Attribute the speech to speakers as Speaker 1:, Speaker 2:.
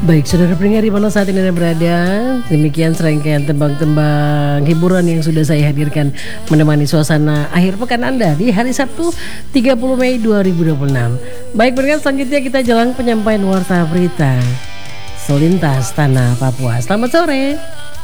Speaker 1: Baik, saudara pendengar di mana saat ini Anda berada, demikian serangkaian tembang-tembang hiburan yang sudah saya hadirkan menemani suasana akhir pekan Anda di hari Sabtu 30 Mei 2026. Baik, pendengar, selanjutnya kita jalan penyampaian warta berita selintas tanah Papua. Selamat sore.